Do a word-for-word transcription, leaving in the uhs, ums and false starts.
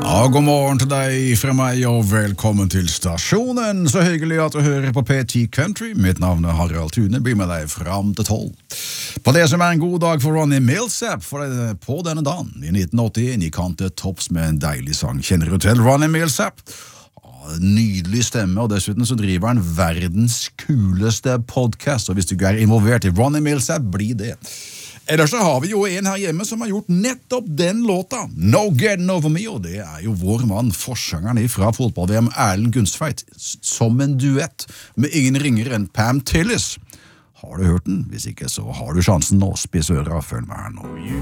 Ja, god morgen til deg fra meg, og velkommen til stasjonen. Så hyggelig at du hører på P ti Country. Mitt navn er Harald Thune, blir med deg fram til tolv. På det som er en god dag for Ronnie Milsap, for det, på denne dagen i nitten åttien gikk han til topps med en deilig sang. Kjenner du til Ronnie Milsap? Nydelig stemme, og dessuten så driver han verdens kuleste podcast, og hvis du ikke er involvert i Ronnie Milsap, bli det. Ellers så har vi jo en her hjemme som har gjort nettopp den låta, No Getting Over Me, og det er jo vår mann, forsangeren fra fotball-V M, Erlend Gunstveit, som en duett med ingen ringere enn Pam Tillis. Har du hørt den? Hvis ikke så har du sjansen nå, spiss øra, følg med her nå.